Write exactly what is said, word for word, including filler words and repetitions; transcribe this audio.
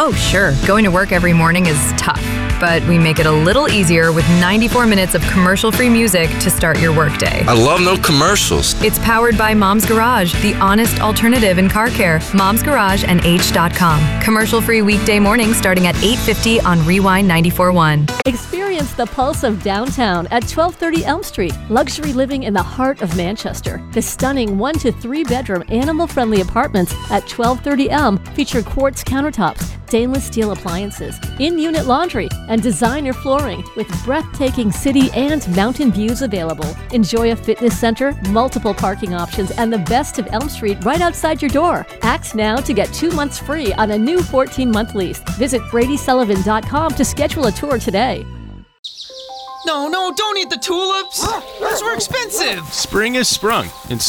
Oh, sure, going to work every morning is tough, but we make it a little easier with ninety-four minutes of commercial-free music to start your workday. I love no commercials. It's powered by Mom's Garage, the honest alternative in car care. Mom's Garage and H dot com. Commercial-free weekday mornings starting at eight fifty on Rewind ninety-four point one. Experience the pulse of downtown at twelve thirty Elm Street. Luxury living in the heart of Manchester. The stunning one to three bedroom animal-friendly apartments at twelve thirty Elm feature quartz countertops, stainless steel appliances, in-unit laundry, and designer flooring with breathtaking city and mountain views available. Enjoy a fitness center, multiple parking options, and the best of Elm Street right outside your door. Act now to get two months free on a new fourteen-month lease. Visit Brady Sullivan dot com to schedule a tour today. No, no, don't eat the tulips. Those were expensive. Spring has sprung, and